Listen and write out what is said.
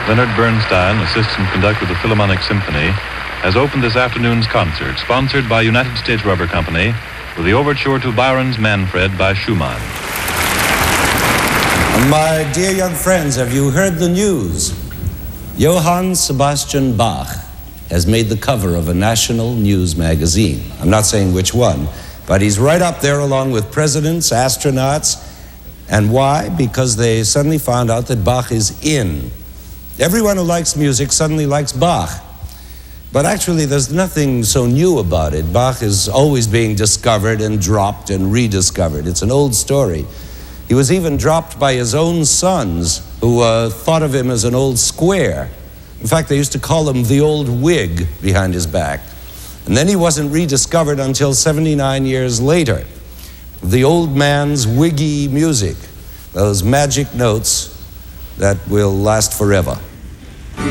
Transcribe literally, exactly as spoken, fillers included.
Leonard Bernstein, assistant conductor of the Philharmonic Symphony, has opened this afternoon's concert, sponsored by United States Rubber Company, with the overture to Byron's Manfred by Schumann. My dear young friends, have you heard the news? Johann Sebastian Bach has made the cover of a national news magazine. I'm not saying which one, but he's right up there along with presidents, astronauts. And why? Because they suddenly found out that Bach is in. Everyone who likes music suddenly likes Bach. But actually, there's nothing so new about it. Bach is always being discovered and dropped and rediscovered. It's an old story. He was even dropped by his own sons, who uh, thought of him as an old square. In fact, they used to call him the old wig behind his back. And then he wasn't rediscovered until seventy-nine years later. The old man's wiggy music, those magic notes that will last forever.